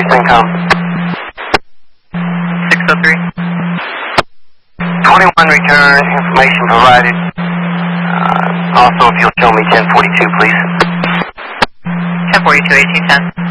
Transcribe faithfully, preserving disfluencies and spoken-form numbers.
Income. six oh three. twenty-one return, information provided. Uh, also, if you'll show me ten forty-two, please. ten forty-two, eighteen ten.